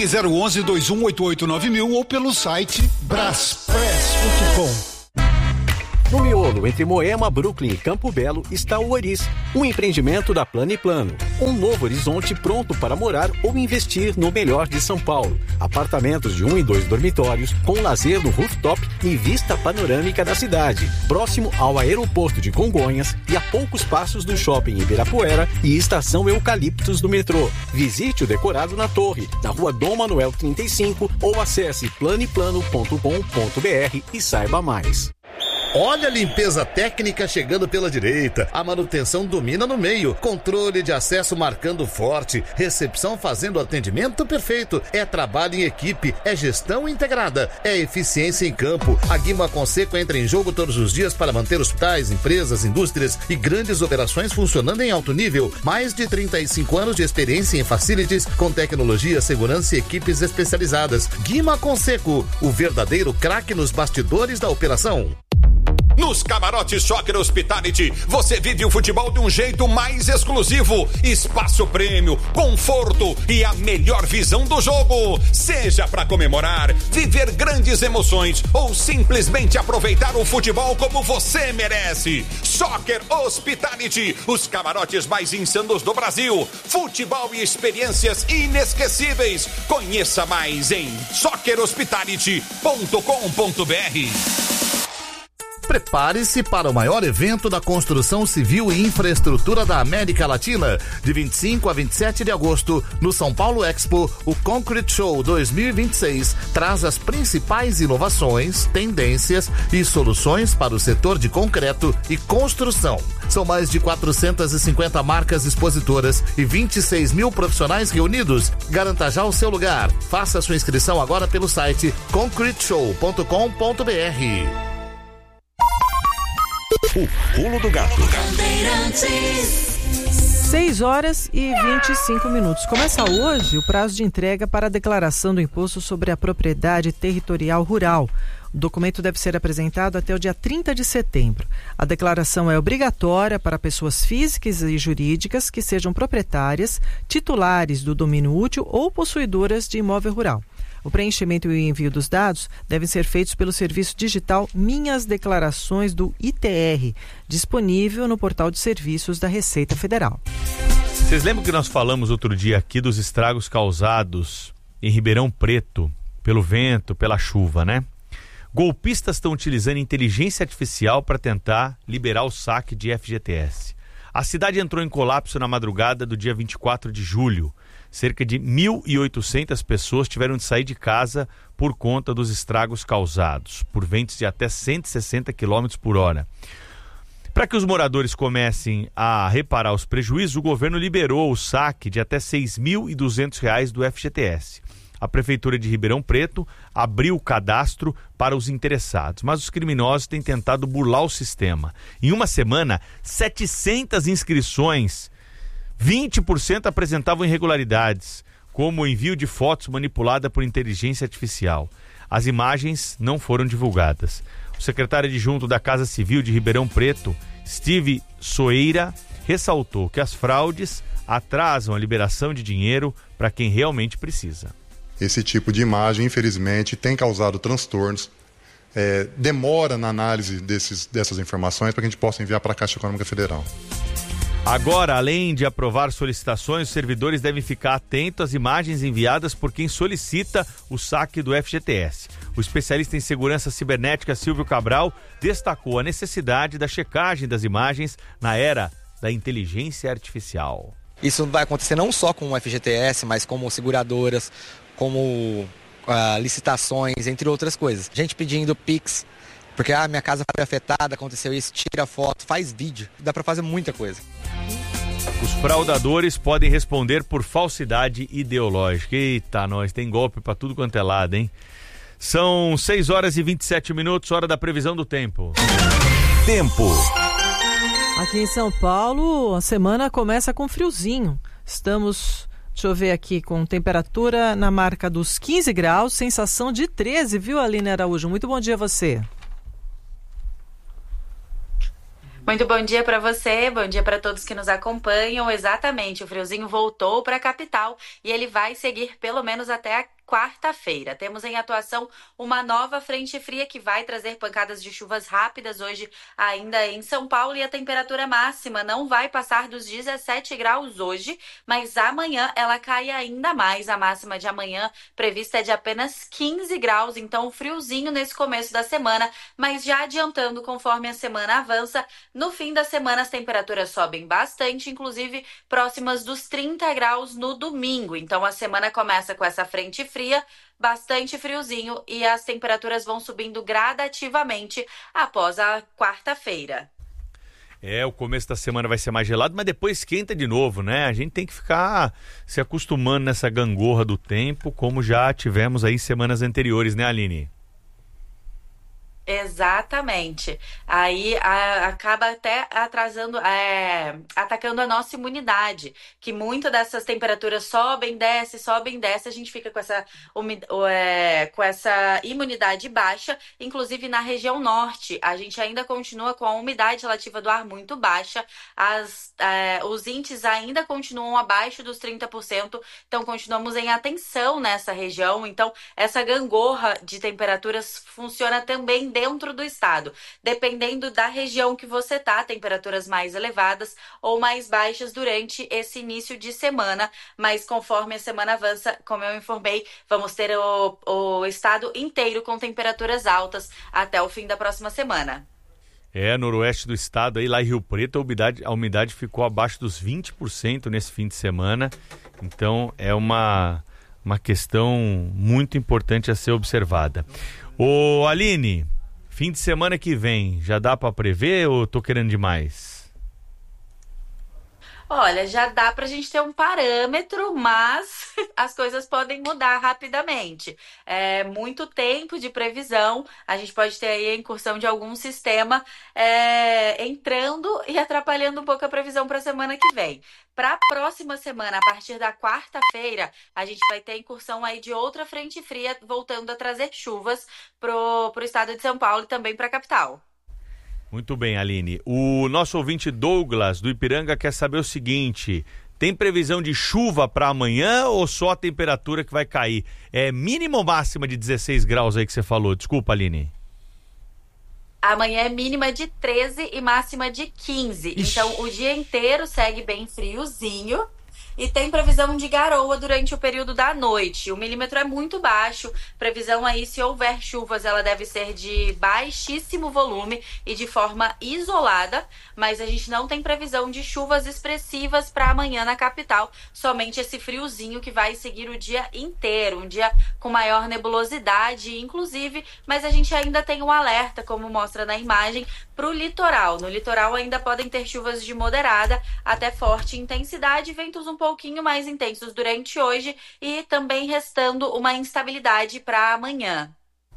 Ligue 011-2188-9000 ou pelo site braspress.com. No miolo, entre Moema, Brooklyn e Campo Belo, está o Oris, um empreendimento da Plano & Plano. Um novo horizonte pronto para morar ou investir no melhor de São Paulo. Apartamentos de 1 e 2 dormitórios, com lazer no rooftop e vista panorâmica da cidade. Próximo ao aeroporto de Congonhas e a poucos passos do shopping Ibirapuera e estação Eucaliptos do metrô. Visite o decorado na torre, na rua Dom Manuel 35 ou acesse planeplano.com.br e saiba mais. Olha a limpeza técnica chegando pela direita, a manutenção domina no meio, controle de acesso marcando forte, recepção fazendo atendimento perfeito, é trabalho em equipe, é gestão integrada, é eficiência em campo. A Guima Conceco entra em jogo todos os dias para manter hospitais, empresas, indústrias e grandes operações funcionando em alto nível. Mais de 35 anos de experiência em facilities com tecnologia, segurança e equipes especializadas. Guima Conceco, o verdadeiro craque nos bastidores da operação. Nos camarotes Soccer Hospitality, você vive o futebol de um jeito mais exclusivo. Espaço prêmio, conforto e a melhor visão do jogo. Seja para comemorar, viver grandes emoções ou simplesmente aproveitar o futebol como você merece. Soccer Hospitality, os camarotes mais insanos do Brasil. Futebol e experiências inesquecíveis. Conheça mais em soccerhospitality.com.br. Prepare-se para o maior evento da construção civil e infraestrutura da América Latina. De 25 a 27 de agosto, no São Paulo Expo, o Concrete Show 2026 traz as principais inovações, tendências e soluções para o setor de concreto e construção. São mais de 450 marcas expositoras e 26 mil profissionais reunidos. Garanta já o seu lugar. Faça sua inscrição agora pelo site concreteshow.com.br. O Pulo do Gato. 6h25. Começa hoje o prazo de entrega para a declaração do imposto sobre a propriedade territorial rural. O documento deve ser apresentado até o dia 30 de setembro. A declaração é obrigatória para pessoas físicas e jurídicas que sejam proprietárias, titulares do domínio útil ou possuidoras de imóvel rural. O preenchimento e o envio dos dados devem ser feitos pelo serviço digital Minhas Declarações do ITR, disponível no portal de serviços da Receita Federal. Vocês lembram que nós falamos outro dia aqui dos estragos causados em Ribeirão Preto pelo vento, pela chuva, né? Golpistas estão utilizando inteligência artificial para tentar liberar o saque de FGTS. A cidade entrou em colapso na madrugada do dia 24 de julho. Cerca de 1.800 pessoas tiveram de sair de casa por conta dos estragos causados por ventos de até 160 km por hora. Para que os moradores comecem a reparar os prejuízos, o governo liberou o saque de até R$ 6.200 do FGTS. A Prefeitura de Ribeirão Preto abriu o cadastro para os interessados, mas os criminosos têm tentado burlar o sistema. Em uma semana, 700 inscrições, 20% apresentavam irregularidades, como o envio de fotos manipulada por inteligência artificial. As imagens não foram divulgadas. O secretário adjunto da Casa Civil de Ribeirão Preto, Steve Soeira, ressaltou que as fraudes atrasam a liberação de dinheiro para quem realmente precisa. Esse tipo de imagem, infelizmente, tem causado transtornos, demora na análise dessas informações para que a gente possa enviar para a Caixa Econômica Federal. Agora, além de aprovar solicitações, os servidores devem ficar atentos às imagens enviadas por quem solicita o saque do FGTS. O especialista em segurança cibernética Silvio Cabral destacou a necessidade da checagem das imagens na era da inteligência artificial. Isso vai acontecer não só com o FGTS, mas como seguradoras, como licitações, entre outras coisas. Gente pedindo Pix, porque minha casa foi afetada, aconteceu isso, tira foto, faz vídeo, dá pra fazer muita coisa. Os fraudadores podem responder por falsidade ideológica. Eita, nós tem golpe pra tudo quanto é lado, hein? São 6h27, hora da previsão do tempo. Tempo. Aqui em São Paulo, a semana começa com friozinho. Estamos, deixa eu ver aqui, com temperatura na marca dos 15 graus, sensação de 13, viu, Aline Araújo? Muito bom dia a você. Muito bom dia para você, bom dia para todos que nos acompanham. Exatamente, o friozinho voltou para a capital e ele vai seguir pelo menos até a quarta-feira. Temos em atuação uma nova frente fria que vai trazer pancadas de chuvas rápidas hoje ainda em São Paulo, e a temperatura máxima não vai passar dos 17 graus hoje, mas amanhã ela cai ainda mais. A máxima de amanhã prevista é de apenas 15 graus, então friozinho nesse começo da semana, mas já adiantando conforme a semana avança, no fim da semana as temperaturas sobem bastante, inclusive próximas dos 30 graus no domingo. Então a semana começa com essa frente fria, bastante friozinho, e as temperaturas vão subindo gradativamente após a quarta-feira. O começo da semana vai ser mais gelado, mas depois esquenta de novo, né? A gente tem que ficar se acostumando nessa gangorra do tempo, como já tivemos aí semanas anteriores, né, Aline? Exatamente. Aí acaba até atrasando, atacando a nossa imunidade, que muito dessas temperaturas sobem, desce, a gente fica com essa imunidade baixa. Inclusive na região norte, a gente ainda continua com a umidade relativa do ar muito baixa, os índices ainda continuam abaixo dos 30%, então continuamos em atenção nessa região. Então essa gangorra de temperaturas funciona também dentro do estado, dependendo da região que você tá, temperaturas mais elevadas ou mais baixas durante esse início de semana, mas conforme a semana avança, como eu informei, vamos ter o estado inteiro com temperaturas altas até o fim da próxima semana. Noroeste do estado, aí lá em Rio Preto, a umidade ficou abaixo dos 20% nesse fim de semana, então é uma questão muito importante a ser observada. Ô Aline, fim de semana que vem, já dá para prever ou tô querendo demais? Olha, já dá pra gente ter um parâmetro, mas as coisas podem mudar rapidamente. É muito tempo de previsão, a gente pode ter aí a incursão de algum sistema entrando e atrapalhando um pouco a previsão para a semana que vem. Para a próxima semana, a partir da quarta-feira, a gente vai ter a incursão aí de outra frente fria, voltando a trazer chuvas pro estado de São Paulo e também para a capital. Muito bem, Aline. O nosso ouvinte Douglas, do Ipiranga, quer saber o seguinte: tem previsão de chuva para amanhã ou só a temperatura que vai cair? É mínima ou máxima de 16 graus aí que você falou? Desculpa, Aline. Amanhã é mínima de 13 e máxima de 15. Ixi. Então o dia inteiro segue bem friozinho. E tem previsão de garoa durante o período da noite. O milímetro é muito baixo. Previsão aí, se houver chuvas, ela deve ser de baixíssimo volume e de forma isolada. Mas a gente não tem previsão de chuvas expressivas para amanhã na capital. Somente esse friozinho que vai seguir o dia inteiro. Um dia com maior nebulosidade, inclusive. Mas a gente ainda tem um alerta, como mostra na imagem, para o litoral. No litoral ainda podem ter chuvas de moderada até forte intensidade, ventos um pouquinho mais intensos durante hoje e também restando uma instabilidade para amanhã.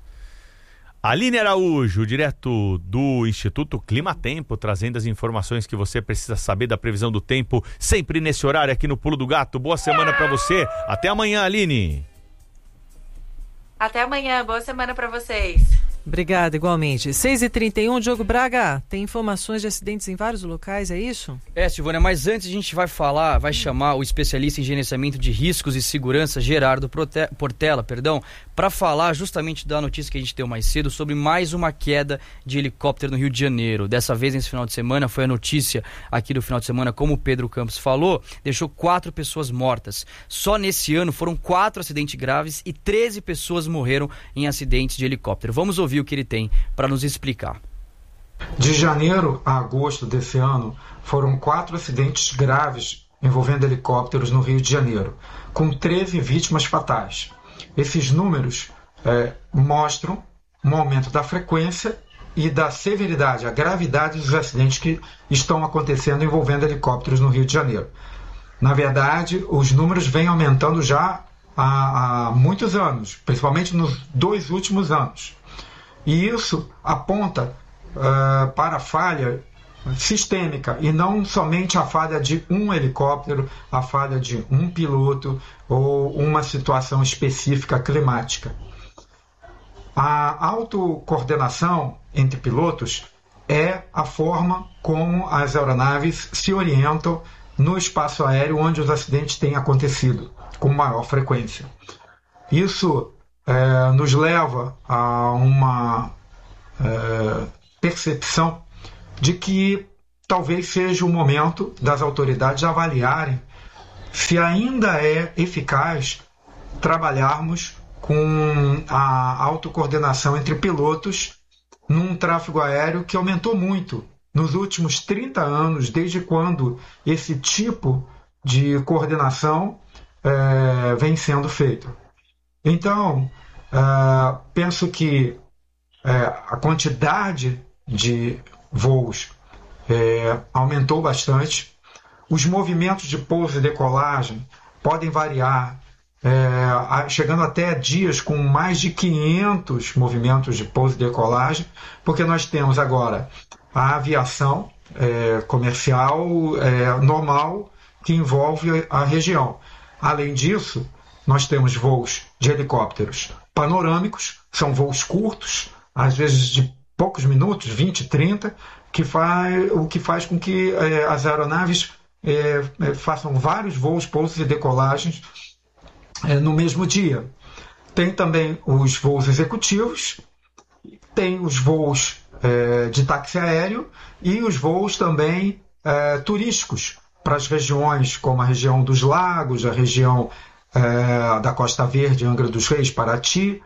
Aline Araújo, direto do Instituto Climatempo, trazendo as informações que você precisa saber da previsão do tempo, sempre nesse horário aqui no Pulo do Gato. Boa semana para você. Até amanhã, Aline. Até amanhã. Boa semana para vocês. Obrigada, igualmente. 6h31, Diogo Braga, tem informações de acidentes em vários locais, é isso? Silvânia, mas antes a gente vai chamar o especialista em gerenciamento de riscos e segurança, Gerardo Portela, para falar justamente da notícia que a gente deu mais cedo sobre mais uma queda de helicóptero no Rio de Janeiro. Dessa vez, nesse final de semana, foi a notícia aqui do final de semana, como o Pedro Campos falou, deixou 4 pessoas mortas. Só nesse ano foram 4 acidentes graves e 13 pessoas morreram em acidentes de helicóptero. Vamos ouvir o que ele tem para nos explicar. De janeiro a agosto desse ano, foram 4 acidentes graves envolvendo helicópteros no Rio de Janeiro, com 13 vítimas fatais. Esses números mostram um aumento da frequência e da severidade, a gravidade dos acidentes que estão acontecendo envolvendo helicópteros no Rio de Janeiro. Na verdade, os números vêm aumentando já há muitos anos, principalmente nos 2 últimos anos. E isso aponta para a falha sistêmica e não somente a falha de um helicóptero, a falha de um piloto ou uma situação específica climática. A autocoordenação entre pilotos é a forma como as aeronaves se orientam no espaço aéreo onde os acidentes têm acontecido com maior frequência. Isso nos leva a uma percepção de que talvez seja o momento das autoridades avaliarem se ainda é eficaz trabalharmos com a autocoordenação entre pilotos num tráfego aéreo que aumentou muito nos últimos 30 anos, desde quando esse tipo de coordenação vem sendo feito. Então, penso que a quantidade de voos aumentou bastante. Os movimentos de pouso e decolagem podem variar, chegando até dias com mais de 500 movimentos de pouso e decolagem, porque nós temos agora a aviação comercial normal que envolve a região. Além disso, nós temos voos de helicópteros panorâmicos, são voos curtos, às vezes de poucos minutos, 20, 30, o que faz com que as aeronaves façam vários voos, pousos e decolagens no mesmo dia. Tem também os voos executivos, tem os voos de táxi aéreo e os voos também turísticos para as regiões como a região dos lagos, a região da Costa Verde, Angra dos Reis, Paraty,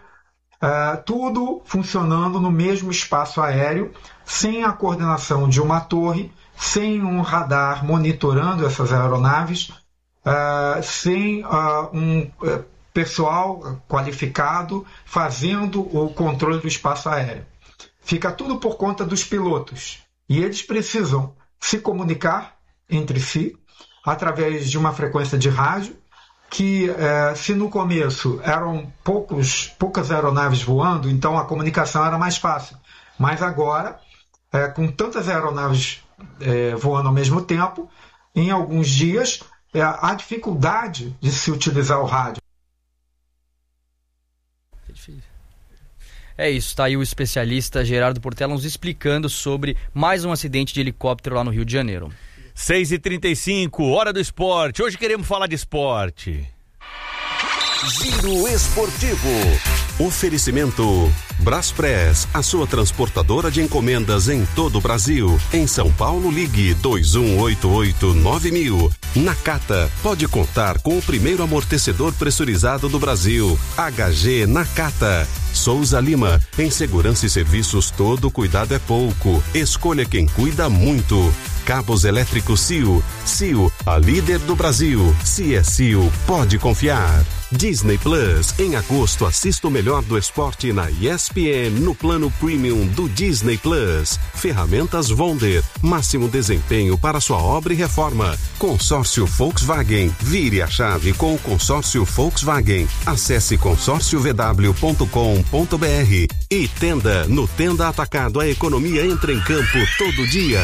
tudo funcionando no mesmo espaço aéreo, sem a coordenação de uma torre, sem um radar monitorando essas aeronaves, sem um pessoal qualificado fazendo o controle do espaço aéreo. Fica tudo por conta dos pilotos. E eles precisam se comunicar entre si através de uma frequência de rádio, que se no começo eram poucas aeronaves voando, então a comunicação era mais fácil. Mas agora, com tantas aeronaves voando ao mesmo tempo, em alguns dias, há dificuldade de se utilizar o rádio. É isso, tá aí o especialista Gerardo Portela nos explicando sobre mais um acidente de helicóptero lá no Rio de Janeiro. 6h35, hora do esporte. Hoje queremos falar de esporte. Giro Esportivo. Oferecimento Braspress, a sua transportadora de encomendas em todo o Brasil. Em São Paulo, ligue 2188-9000. Nakata, pode contar com o primeiro amortecedor pressurizado do Brasil. HG Nakata. Souza Lima, em segurança e serviços todo cuidado é pouco. Escolha quem cuida muito. Cabos elétricos CIO. CIO, a líder do Brasil. Se é CIO, pode confiar. Disney Plus, em agosto assista o melhor do esporte na ESPN no plano premium do Disney Plus. Ferramentas Wonder, máximo desempenho para sua obra e reforma. Consórcio Volkswagen, vire a chave com o consórcio Volkswagen. Acesse consórciovw.com.br. E Tenda, no Tenda Atacado, a economia entra em campo todo dia.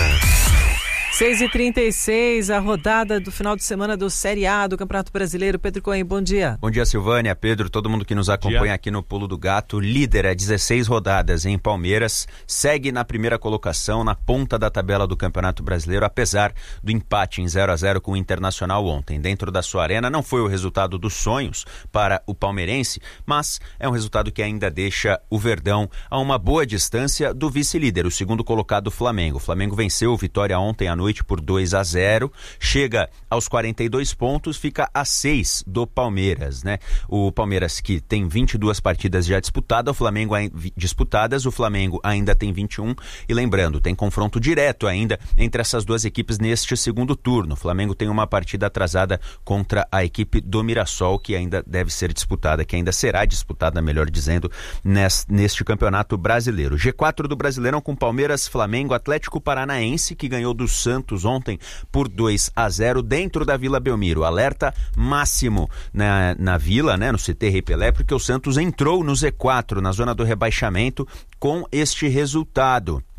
6h36, a rodada do final de semana do Série A do Campeonato Brasileiro. Pedro Cohen, bom dia. Bom dia, Silvânia, Pedro, todo mundo que nos acompanha aqui no Pulo do Gato. Líder é 16 rodadas em Palmeiras, segue na primeira colocação, na ponta da tabela do Campeonato Brasileiro, apesar do empate em 0-0 com o Internacional ontem. Dentro da sua arena, não foi o resultado dos sonhos para o palmeirense, mas é um resultado que ainda deixa o Verdão a uma boa distância do vice-líder, o segundo colocado Flamengo. O Flamengo venceu o Vitória ontem à noite por 2-0, chega aos 42 pontos, fica a 6 do Palmeiras, né? O Palmeiras, que tem 22 partidas já disputadas, o Flamengo ainda tem 21, e lembrando, tem confronto direto ainda entre essas duas equipes neste segundo turno. O Flamengo tem uma partida atrasada contra a equipe do Mirassol, que ainda deve ser disputada, que ainda será disputada, melhor dizendo, neste Campeonato Brasileiro. G4 do Brasileirão com Palmeiras, Flamengo, Atlético Paranaense, que ganhou do Santos ontem por 2-0 dentro da Vila Belmiro. Alerta máximo na Vila, né, no CT Rei Pelé, porque o Santos entrou no Z4, na zona do rebaixamento, com este resultado.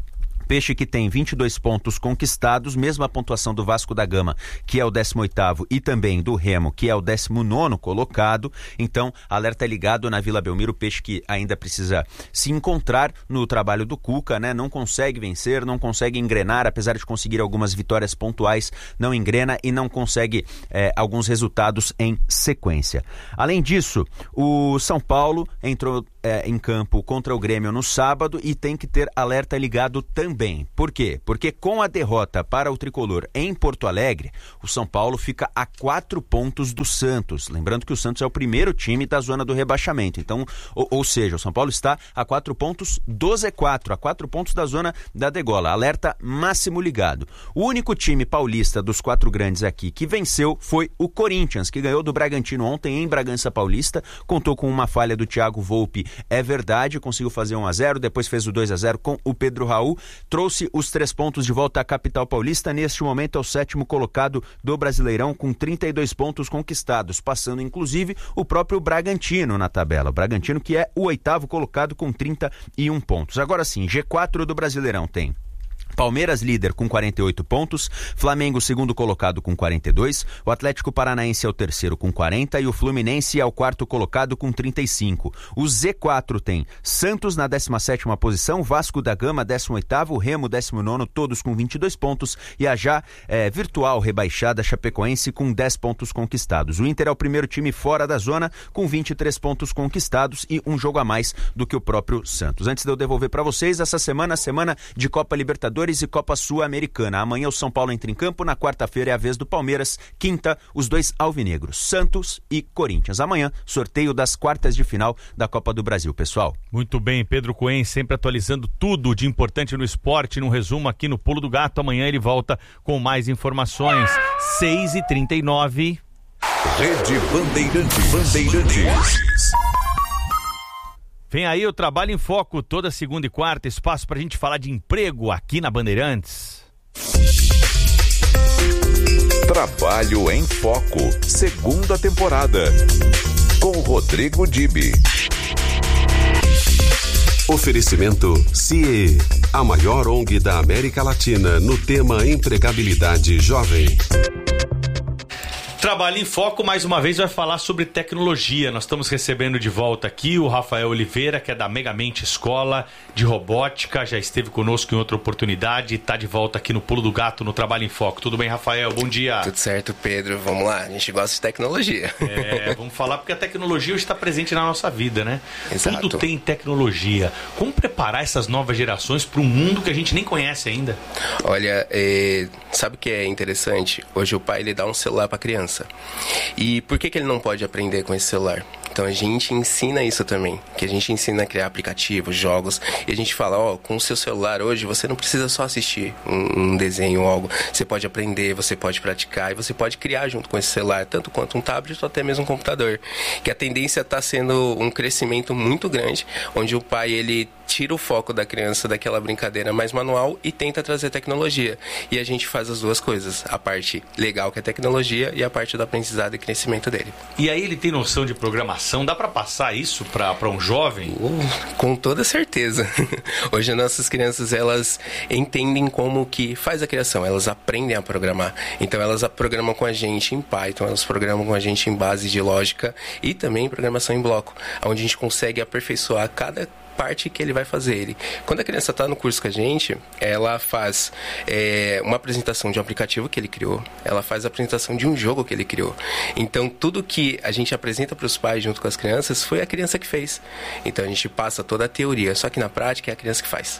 Peixe que tem 22 pontos conquistados, mesma pontuação do Vasco da Gama, que é o 18º, e também do Remo, que é o 19º colocado. Então, alerta ligado na Vila Belmiro, Peixe que ainda precisa se encontrar no trabalho do Cuca, né? Não consegue vencer, não consegue engrenar, apesar de conseguir algumas vitórias pontuais, não engrena e não consegue alguns resultados em sequência. Além disso, o São Paulo entrou em campo contra o Grêmio no sábado e tem que ter alerta ligado também. Por quê? Porque com a derrota para o Tricolor em Porto Alegre, o São Paulo fica a 4 pontos do Santos. Lembrando que o Santos é o primeiro time da zona do rebaixamento. Então, ou seja, o São Paulo está a 4 pontos do Z4, a 4 pontos da zona da degola. Alerta máximo ligado. O único time paulista dos 4 grandes aqui que venceu foi o Corinthians, que ganhou do Bragantino ontem em Bragança Paulista, contou com uma falha do Thiago Volpi. É verdade, conseguiu fazer 1-0, depois fez o 2-0 com o Pedro Raul, trouxe os 3 pontos de volta à capital paulista. Neste momento é o 7º colocado do Brasileirão com 32 pontos conquistados, passando inclusive o próprio Bragantino na tabela. O Bragantino que é o 8º colocado com 31 pontos. Agora sim, G4 do Brasileirão tem Palmeiras líder com 48 pontos, Flamengo segundo colocado com 42, o Atlético Paranaense é o terceiro com 40 e o Fluminense é o 4º colocado com 35. O Z4 tem Santos na 17ª posição, Vasco da Gama 18º, Remo 19º, todos com 22 pontos e a já virtual rebaixada Chapecoense com 10 pontos conquistados. O Inter é o primeiro time fora da zona com 23 pontos conquistados e um jogo a mais do que o próprio Santos. Antes de eu devolver para vocês, essa semana de Copa Libertadores e Copa Sul-Americana. Amanhã o São Paulo entra em campo, na quarta-feira é a vez do Palmeiras, quinta os dois alvinegros, Santos e Corinthians. Amanhã, sorteio das quartas de final da Copa do Brasil, pessoal. Muito bem, Pedro Cohen sempre atualizando tudo de importante no esporte, num resumo aqui no Pulo do Gato. Amanhã ele volta com mais informações. 6h39. Rede Bandeirantes. Vem aí o Trabalho em Foco, toda segunda e quarta, espaço pra gente falar de emprego aqui na Bandeirantes. Trabalho em Foco, segunda temporada, com Rodrigo Dibi. Oferecimento CIE, a maior ONG da América Latina no tema empregabilidade jovem. Trabalho em Foco, mais uma vez, vai falar sobre tecnologia. Nós estamos recebendo de volta aqui o Rafael Oliveira, que é da Megamente Escola de Robótica, já esteve conosco em outra oportunidade e está de volta aqui no Pulo do Gato, no Trabalho em Foco. Tudo bem, Rafael? Bom dia. Tudo certo, Pedro. Vamos lá, a gente gosta de tecnologia. Vamos falar porque a tecnologia hoje está presente na nossa vida, né? Exato. Tudo tem tecnologia. Como preparar essas novas gerações para um mundo que a gente nem conhece ainda? Olha, sabe o que é interessante? Hoje o pai ele dá um celular para a criança. E por que ele não pode aprender com esse celular? Então a gente ensina isso também, que a gente ensina a criar aplicativos, jogos, e a gente fala, com o seu celular hoje você não precisa só assistir um desenho ou algo, você pode aprender, você pode praticar e você pode criar junto com esse celular, tanto quanto um tablet ou até mesmo um computador, que a tendência está sendo um crescimento muito grande, onde o pai ele tira o foco da criança daquela brincadeira mais manual e tenta trazer tecnologia, e a gente faz as duas coisas, a parte legal que é tecnologia e a parte do aprendizado e crescimento dele. E aí ele tem noção de programação? Dá para passar isso para um jovem? Com toda certeza. Hoje nossas crianças elas entendem como que faz a criação, elas aprendem a programar. Então elas programam com a gente em Python, elas programam com a gente em base de lógica e também programação em bloco, onde a gente consegue aperfeiçoar cada parte que ele vai fazer. Quando a criança está no curso com a gente, ela faz uma apresentação de um aplicativo que ele criou, ela faz a apresentação de um jogo que ele criou. Então, tudo que a gente apresenta para os pais junto com as crianças foi a criança que fez. Então, a gente passa toda a teoria, só que na prática é a criança que faz.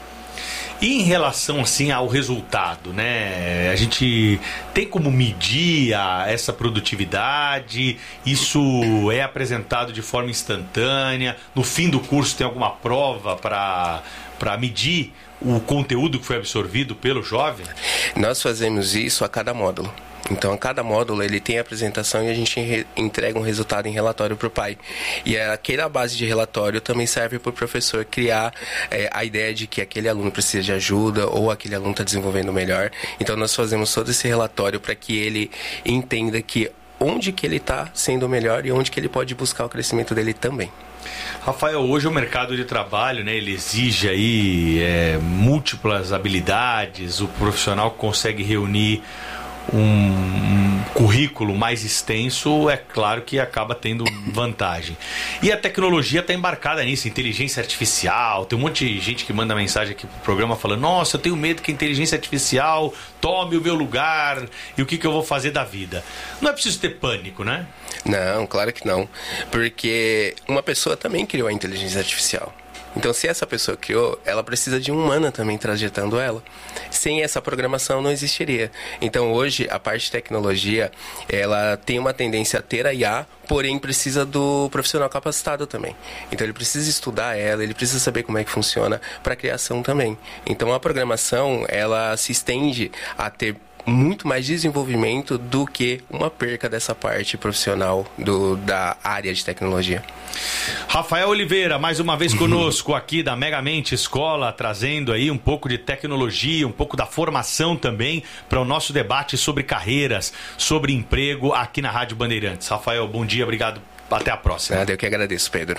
E em relação assim ao resultado, né? A gente tem como medir essa produtividade? Isso é apresentado de forma instantânea? No fim do curso tem alguma prova para medir o conteúdo que foi absorvido pelo jovem? Nós fazemos isso a cada módulo. Então, a cada módulo ele tem a apresentação e a gente entrega um resultado em relatório para o pai. E aquela base de relatório também serve para o professor criar a ideia de que aquele aluno precisa de ajuda ou aquele aluno está desenvolvendo melhor. Então, nós fazemos todo esse relatório para que ele entenda que onde que ele está sendo melhor e onde que ele pode buscar o crescimento dele também. Rafael, hoje o mercado de trabalho, né, ele exige aí múltiplas habilidades, o profissional consegue reunir um currículo mais extenso, é claro que acaba tendo vantagem. E a tecnologia está embarcada nisso, inteligência artificial, tem um monte de gente que manda mensagem aqui pro programa falando, nossa, eu tenho medo que a inteligência artificial tome o meu lugar e o que eu vou fazer da vida. Não é preciso ter pânico, né? Não, claro que não, porque uma pessoa também criou a inteligência artificial. Então, se essa pessoa criou, ela precisa de um humano também trajetando ela. Sem essa programação não existiria. Então, hoje, a parte de tecnologia, ela tem uma tendência a ter a IA, porém precisa do profissional capacitado também. Então, ele precisa estudar ela, ele precisa saber como é que funciona para a criação também. Então, a programação, ela se estende a ter muito mais desenvolvimento do que uma perca dessa parte profissional da área de tecnologia. Rafael Oliveira, mais uma vez conosco aqui da Megamente Escola, trazendo aí um pouco de tecnologia, um pouco da formação também para o nosso debate sobre carreiras, sobre emprego aqui na Rádio Bandeirantes. Rafael, bom dia, obrigado, até a próxima. Eu que agradeço, Pedro.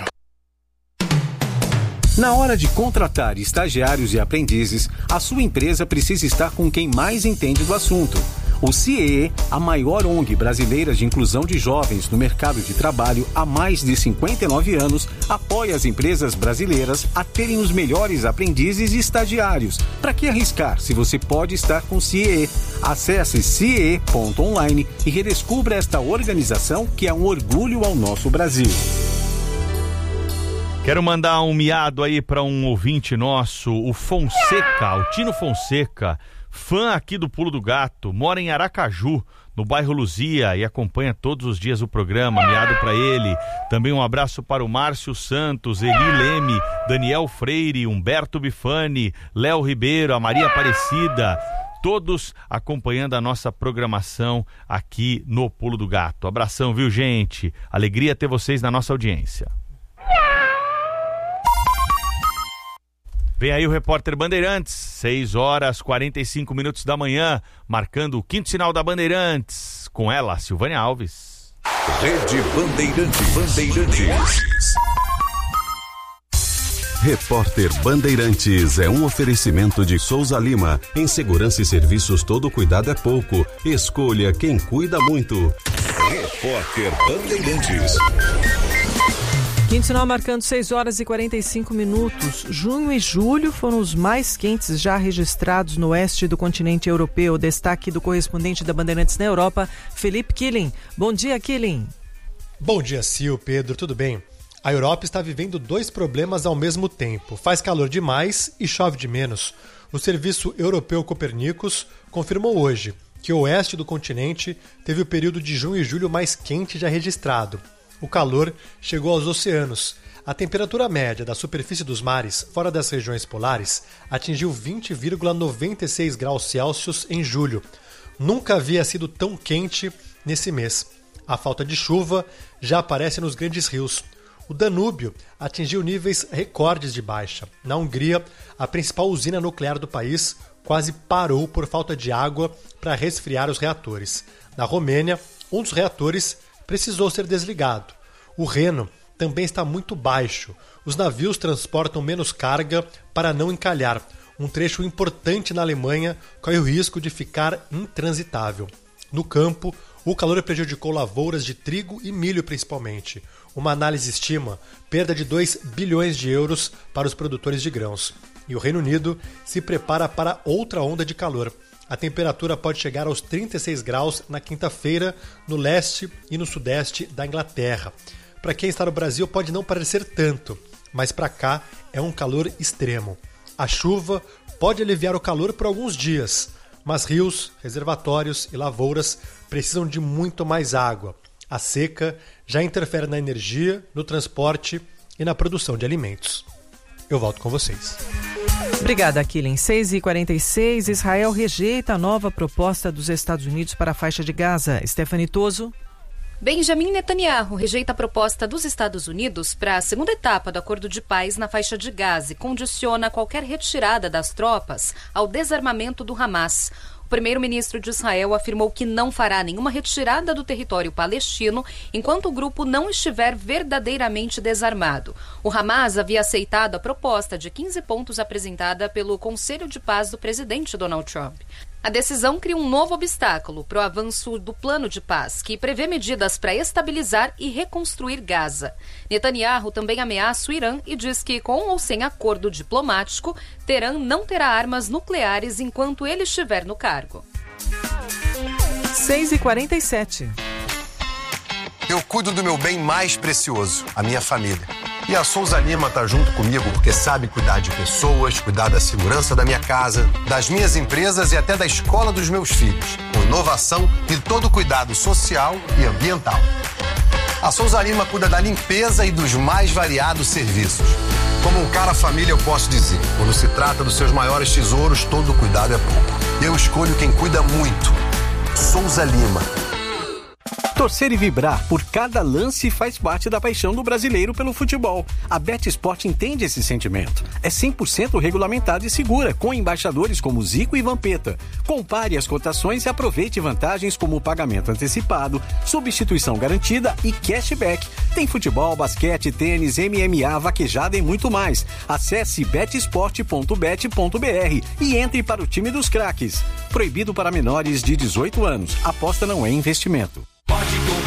Na hora de contratar estagiários e aprendizes, a sua empresa precisa estar com quem mais entende do assunto. O CIEE, a maior ONG brasileira de inclusão de jovens no mercado de trabalho há mais de 59 anos, apoia as empresas brasileiras a terem os melhores aprendizes e estagiários. Para que arriscar se você pode estar com o CIEE? Acesse ciee.online e redescubra esta organização que é um orgulho ao nosso Brasil. Quero mandar um miado aí para um ouvinte nosso, o Fonseca, o Tino Fonseca, fã aqui do Pulo do Gato, mora em Aracaju, no bairro Luzia, e acompanha todos os dias o programa. Miado para ele. Também um abraço para o Márcio Santos, Eli Leme, Daniel Freire, Humberto Bifani, Léo Ribeiro, a Maria Aparecida, todos acompanhando a nossa programação aqui no Pulo do Gato. Abração, viu, gente? Alegria ter vocês na nossa audiência. Vem aí o repórter Bandeirantes, 6h45 da manhã, marcando o quinto sinal da Bandeirantes. Com ela, Silvânia Alves. Rede Bandeirantes. Repórter Bandeirantes é um oferecimento de Souza Lima. Em segurança e serviços, todo cuidado é pouco. Escolha quem cuida muito. Repórter Bandeirantes. Quinto sinal marcando 6h45. Junho e julho foram os mais quentes já registrados no oeste do continente europeu. Destaque do correspondente da Bandeirantes na Europa, Felipe Killing. Bom dia, Killing. Bom dia, Sil, Pedro, tudo bem? A Europa está vivendo dois problemas ao mesmo tempo. Faz calor demais e chove de menos. O Serviço Europeu Copernicus confirmou hoje que o oeste do continente teve o período de junho e julho mais quente já registrado. O calor chegou aos oceanos. A temperatura média da superfície dos mares, fora das regiões polares, atingiu 20,96 graus Celsius em julho. Nunca havia sido tão quente nesse mês. A falta de chuva já aparece nos grandes rios. O Danúbio atingiu níveis recordes de baixa. Na Hungria, a principal usina nuclear do país quase parou por falta de água para resfriar os reatores. Na Romênia, um dos reatores precisou ser desligado. O Reno também está muito baixo. Os navios transportam menos carga para não encalhar. Um trecho importante na Alemanha corre o risco de ficar intransitável. No campo, o calor prejudicou lavouras de trigo e milho principalmente. Uma análise estima perda de 2 bilhões de euros para os produtores de grãos. E o Reino Unido se prepara para outra onda de calor. A temperatura pode chegar aos 36 graus na quinta-feira no leste e no sudeste da Inglaterra. Para quem está no Brasil pode não parecer tanto, mas para cá é um calor extremo. A chuva pode aliviar o calor por alguns dias, mas rios, reservatórios e lavouras precisam de muito mais água. A seca já interfere na energia, no transporte e na produção de alimentos. Eu volto com vocês. Obrigada, Killing. 6h46, Israel rejeita a nova proposta dos Estados Unidos para a faixa de Gaza. Stephanie Toso. Benjamin Netanyahu rejeita a proposta dos Estados Unidos para a segunda etapa do acordo de paz na faixa de Gaza e condiciona qualquer retirada das tropas ao desarmamento do Hamas. O primeiro-ministro de Israel afirmou que não fará nenhuma retirada do território palestino enquanto o grupo não estiver verdadeiramente desarmado. O Hamas havia aceitado a proposta de 15 pontos apresentada pelo Conselho de Paz do presidente Donald Trump. A decisão cria um novo obstáculo para o avanço do plano de paz, que prevê medidas para estabilizar e reconstruir Gaza. Netanyahu também ameaça o Irã e diz que, com ou sem acordo diplomático, Teherã não terá armas nucleares enquanto ele estiver no cargo. 6h47. Eu cuido do meu bem mais precioso, a minha família. E a Souza Lima tá junto comigo porque sabe cuidar de pessoas, cuidar da segurança da minha casa, das minhas empresas e até da escola dos meus filhos, com inovação e todo cuidado social e ambiental. A Souza Lima cuida da limpeza e dos mais variados serviços. Como um cara família, eu posso dizer, quando se trata dos seus maiores tesouros, todo cuidado é pouco. Eu escolho quem cuida muito. Souza Lima. Torcer e vibrar por cada lance faz parte da paixão do brasileiro pelo futebol. A BetSport entende esse sentimento. É 100% regulamentada e segura, com embaixadores como Zico e Vampeta. Compare as cotações e aproveite vantagens como pagamento antecipado, substituição garantida e cashback. Tem futebol, basquete, tênis, MMA, vaquejada e muito mais. Acesse betsport.bet.br e entre para o time dos craques. Proibido para menores de 18 anos. Aposta não é investimento.